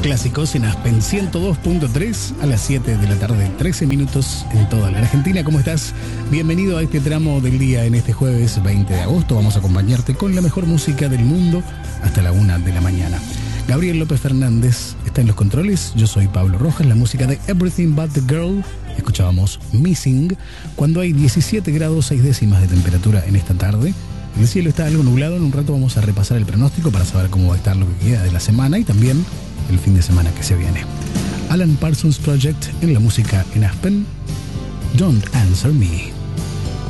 Clásicos en Aspen 102.3 a las 7 de la tarde, 13 minutos en toda la Argentina. ¿Cómo estás? Bienvenido a este tramo del día en este jueves 20 de agosto. Vamos a acompañarte con la mejor música del mundo hasta la 1 de la mañana. Gabriel López Fernández está en los controles. Yo soy Pablo Rojas. La música de Everything But The Girl. Escuchábamos Missing. Cuando hay 17 grados 6 décimas de temperatura en esta tarde. El cielo está algo nublado. En un rato vamos a repasar el pronóstico para saber cómo va a estar lo que queda de la semana y también el fin de semana que se viene. Alan Parsons Project en la música en Aspen. Don't Answer Me.